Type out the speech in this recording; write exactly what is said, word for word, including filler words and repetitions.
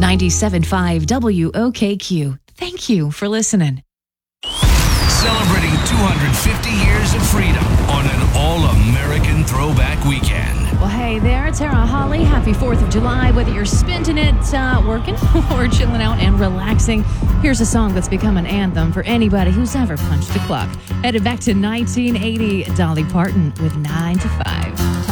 ninety-seven point five W O K Q. Thank you for listening. Celebrating two hundred fifty years of freedom on an all-American throwback weekend. Well, hey there, Tara Holly. Happy fourth of July. Whether you're spending it uh, working or chilling out and relaxing, here's a song that's become an anthem for anybody who's ever punched a clock. Headed back to nineteen eighty, Dolly Parton with nine to five.